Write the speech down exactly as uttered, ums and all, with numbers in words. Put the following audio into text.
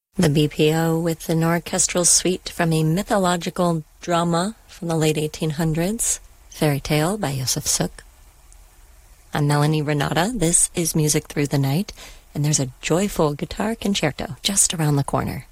The B P O with an orchestral suite from a mythological drama from the late eighteen hundreds, Fairy Tale by Josef Suk. I'm Melanie Renata. This is Music Through the Night, and there's a joyful guitar concerto just around the corner.